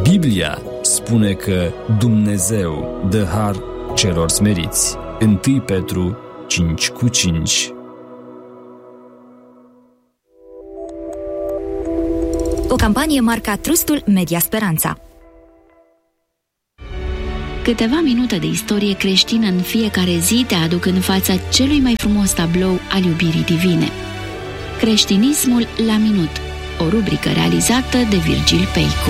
Biblia spune că Dumnezeu dă har celor smeriți. 1 Petru 5:5. O campanie marca Trustul Media Speranța. Câteva minute de istorie creștină în fiecare zi te aduc în fața celui mai frumos tablou al iubirii divine. Creștinismul la minut, o rubrică realizată de Virgil Peicu.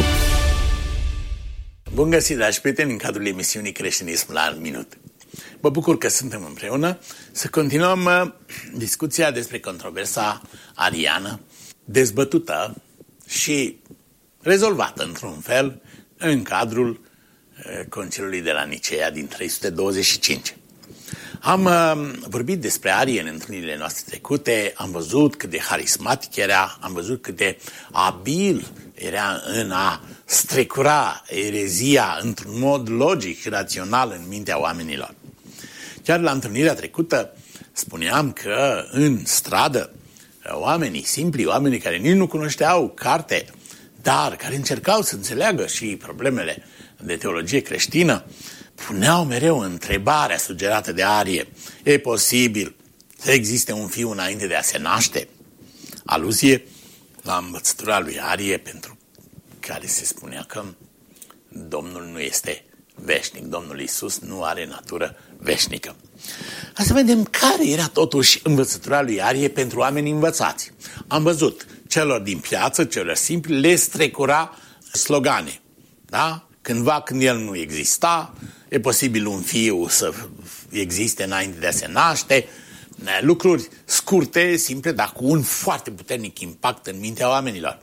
Bun găsit, dragi prieteni, în cadrul emisiunii Creștinismul la minut. Mă bucur că suntem împreună să continuăm discuția despre controversa ariană, dezbătută și rezolvată într-un fel în cadrul Concilului de la Nicea din 325. Am vorbit despre arie în întâlnirile noastre trecute, am văzut cât de harismatic era, am văzut cât de abil era în a strecura erezia într-un mod logic și rațional în mintea oamenilor. Chiar la întâlnirea trecută spuneam că în stradă oamenii simpli, oamenii care nici nu cunoșteau carte, dar care încercau să înțeleagă și problemele de teologie creștină, puneau mereu întrebarea sugerată de Arie: e posibil să existe un fiu înainte de a se naște? Aluzie la învățătura lui Arie, pentru care se spunea că Domnul nu este veșnic, Domnul Iisus nu are natură veșnică. Ca să vedem care era totuși învățătura lui Arie pentru oameni învățați. Am văzut, celor din piață, celor simpli, le strecura slogane. Da? Cândva, când el nu exista, e posibil un fiu să existe înainte de a se naște. Lucruri scurte, simple, dar cu un foarte puternic impact în mintea oamenilor.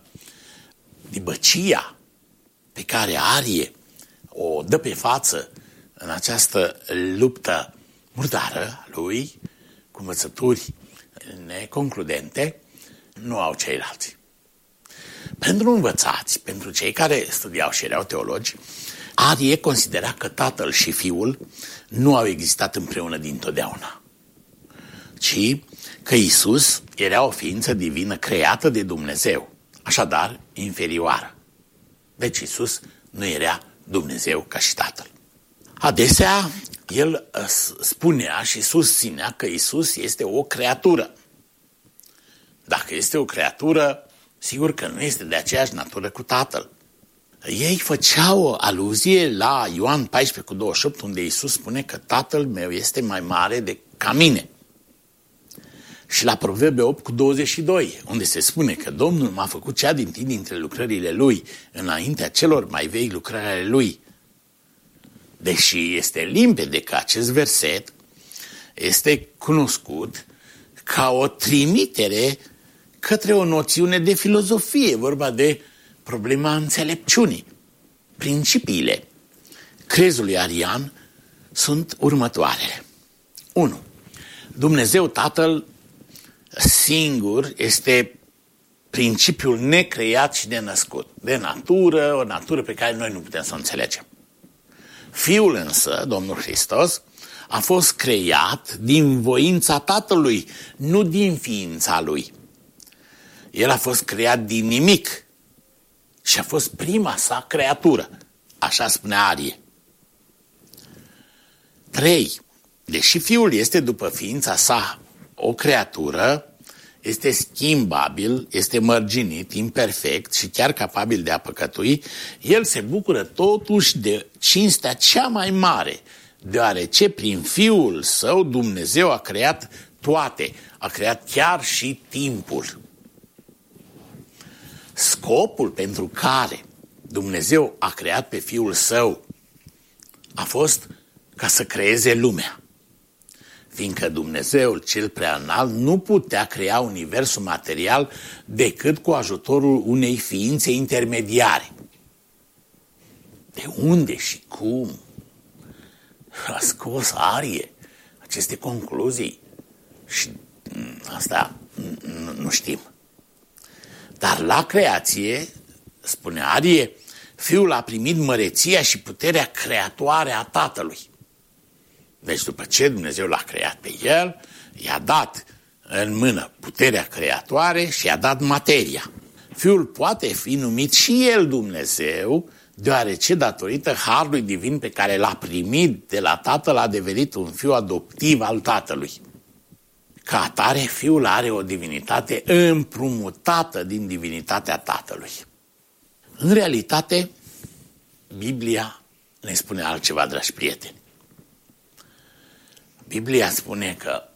Dibăcia pe care Arie o dă pe față în această luptă murdară lui, cu învățături neconcludente, nu au ceilalți. Pentru învățați, pentru cei care studiau și erau teologi, Arie considera că tatăl și fiul nu au existat împreună dintotdeauna, ci că Iisus era o ființă divină creată de Dumnezeu, așadar inferioară. Deci Iisus nu era Dumnezeu ca și Tatăl. Adesea el spunea și susținea că Iisus este o creatură. Dacă este o creatură, sigur că nu este de aceeași natură cu Tatăl. Ei făceau o aluzie la Ioan 14:28, unde Iisus spune că Tatăl meu este mai mare ca mine. Și la Proverbe 8:22, unde se spune că Domnul m-a făcut cea din-tâi dintre lucrările Lui, înaintea celor mai vechi lucrări ale Lui. Deși este limpede că acest verset este cunoscut ca o trimitere către o noțiune de filozofie, vorba de problema înțelepciunii. Principiile crezului arian sunt următoarele. 1. Dumnezeu Tatăl singur este principiul necreat și nenăscut, de natură, o natură pe care noi nu putem să o înțelegem. Fiul însă, Domnul Hristos, a fost creat din voința Tatălui, nu din ființa Lui. El a fost creat din nimic și a fost prima sa creatură, așa spune Arie. 3. Deși Fiul este după ființa sa o creatură, este schimbabil, este mărginit, imperfect și chiar capabil de a păcătui, el se bucură totuși de cinstea cea mai mare, deoarece prin Fiul Său Dumnezeu a creat toate, a creat chiar și timpul. Scopul pentru care Dumnezeu a creat pe Fiul Său a fost ca să creeze lumea. Fiindcă Dumnezeul cel preanalt nu putea crea universul material decât cu ajutorul unei ființe intermediare. De unde și cum a scos Arie aceste concluzii? Și asta nu știm. Dar la creație, spune Arie, Fiul a primit măreția și puterea creatoare a Tatălui. Deci după ce Dumnezeu l-a creat pe el, i-a dat în mână puterea creatoare și i-a dat materia. Fiul poate fi numit și el Dumnezeu deoarece datorită harului divin pe care l-a primit de la Tatăl a devenit un fiu adoptiv al Tatălui. Ca atare, Fiul are o divinitate împrumutată din divinitatea Tatălui. În realitate, Biblia ne spune altceva, dragi prieteni. Biblia spune că